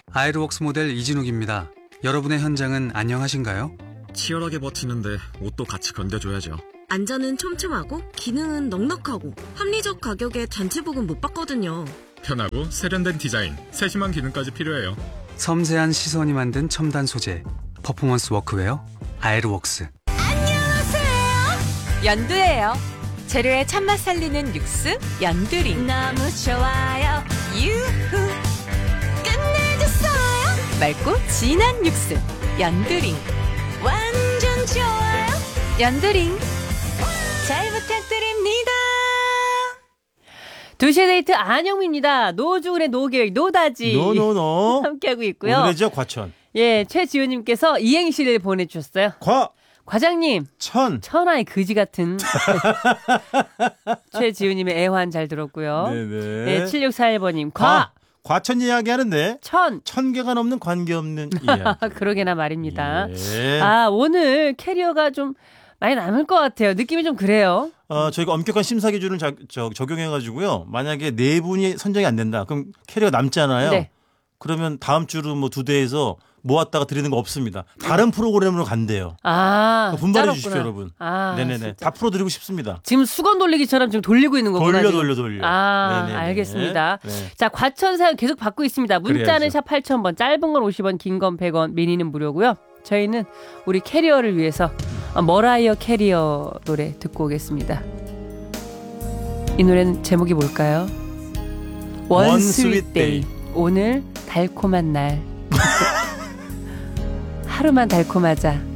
아이르웍스 모델 이진욱입니다. 여러분의 현장은 안녕하신가요? 치열하게 버티는데 옷도 같이 건져줘야죠. 안전은 촘촘하고 기능은 넉넉하고 합리적 가격에 단체복은 못 받거든요. 편하고 세련된 디자인, 세심한 기능까지 필요해요. 섬세한 시선이 만든 첨단 소재, 퍼포먼스 워크웨어 아이르웍스. 연두예요. 재료의 참맛 살리는 육수 연두링. 너무 좋아요. 유후. 끝내줬어요. 맑고 진한 육수 연두링. 완전 좋아요. 연두링. 잘 부탁드립니다. 2시의 데이트 안영미입니다. 노중훈의 노계획 노다지. 노노노. 함께하고 있고요. 오늘의 지역 과천. 예, 최지훈님께서 이행시를 보내주셨어요. 과장님. 천하의 그지 같은. 최지훈님의 애환 잘 들었고요. 네네. 네, 7641번님. 과천 이야기 하는데. 1000개가 넘는 관계없는 이야기. 그러게나 말입니다. 예. 오늘 캐리어가 좀 많이 남을 것 같아요. 느낌이 좀 그래요. 저희가 엄격한 심사 기준을 적용해가지고요. 만약에 4분이 선정이 안 된다. 그럼 캐리어가 남잖아요. 네. 그러면 다음 주로 뭐 2대에서 모았다가 드리는 거 없습니다. 다른 프로그램으로 간대요. 분발해 짜롭구나. 주십시오, 여러분. 진짜. 네네네. 다 풀어드리고 싶습니다. 지금 수건 돌리기처럼 지금 돌리고 있는 거구나. 돌려. 네네네. 네네네. 알겠습니다. 네. 자, 과천 사연 계속 받고 있습니다. 문자는 그래야죠. 샵 8000번, 짧은 건 50원, 긴 건 100원, 미니는 무료고요. 저희는 우리 캐리어를 위해서 머라이어 캐리어 노래 듣고 오겠습니다. 이 노래는 제목이 뭘까요? One Sweet Day. 오늘 달콤한 날. 하루만 달콤하자.